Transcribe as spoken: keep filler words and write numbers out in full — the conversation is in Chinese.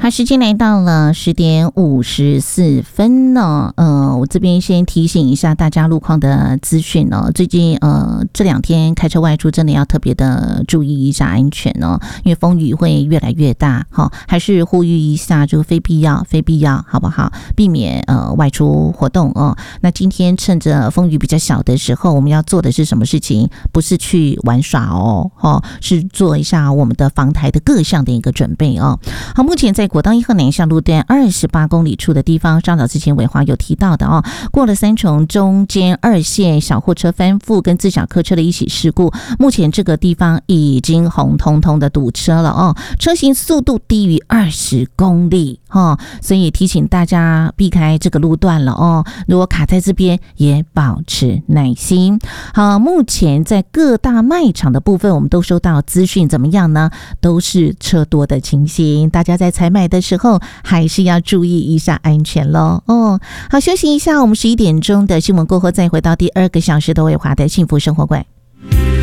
好，时间来到了十点五十四分呢。呃，我这边先提醒一下大家路况的资讯哦。最近呃这两天开车外出真的要特别的注意一下安全哦，因为风雨会越来越大。好、哦，还是呼吁一下，这个非必要非必要，好不好？避免呃外出活动哦。那今天趁着风雨比较小的时候，我们要做的是什么事情？不是去玩耍哦，哦，是做一下我们的防台的各项的一个准备哦。好，目前在国道一号南向路段二十八公里处的地方，稍早之前伟华有提到的哦，过了三重中间二线小货车翻覆跟自小客车的一起事故，目前这个地方已经红彤彤的堵车了哦，车行速度低于二十公里哦，所以提醒大家避开这个路段了哦。如果卡在这边，也保持耐心。好，目前在各大卖场的部分，我们都收到资讯，怎么样呢？都是车多的情形，大家在采买的时候还是要注意一下安全咯哦。好，休息一下，我们十一点钟的新闻过后再回到第二个小时的伟华的幸福生活馆。